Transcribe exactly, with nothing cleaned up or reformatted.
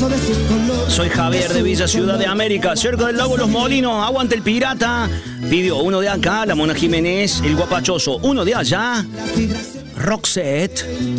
Soy Javier de Villa Ciudad de América, cerca del lago Los Molinos. Aguante el pirata. Pidió uno de acá, la Mona Jiménez, el guapachoso. Uno de allá, Roxette.